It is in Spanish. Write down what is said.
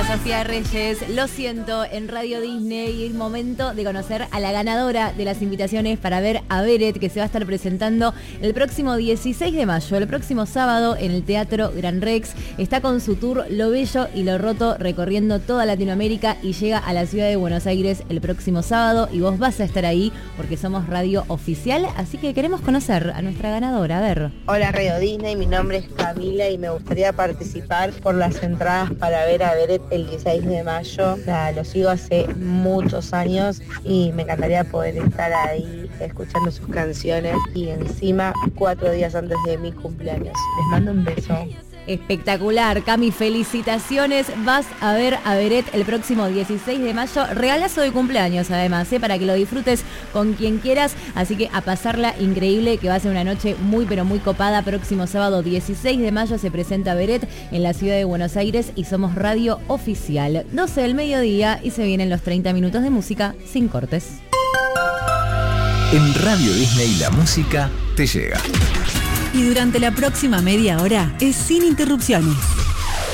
Sofía Reyes, lo siento, en Radio Disney, el momento de conocer a la ganadora de las invitaciones para ver a Beret, que se va a estar presentando el próximo 16 de mayo, el próximo sábado en el Teatro Gran Rex. Está con su tour Lo Bello y Lo Roto, recorriendo toda Latinoamérica, y llega a la ciudad de Buenos Aires el próximo sábado, y vos vas a estar ahí porque somos radio oficial, así que queremos conocer a nuestra ganadora. A ver. Hola Radio Disney, mi nombre es Camila y me gustaría participar por las entradas para ver a Beret el 16 de mayo. Lo sigo hace muchos años y me encantaría poder estar ahí escuchando sus canciones, y encima 4 días antes de mi cumpleaños. Les mando un beso. Espectacular, Cami, felicitaciones. Vas a ver a Beret el próximo 16 de mayo. Regalazo de cumpleaños además, para que lo disfrutes con quien quieras. Así que a pasarla increíble, que va a ser una noche muy pero muy copada. Próximo sábado 16 de mayo se presenta Beret en la ciudad de Buenos Aires y somos radio oficial. 12 del mediodía y se vienen los 30 minutos de música sin cortes. En Radio Disney la música te llega. Y durante la próxima media hora es sin interrupciones.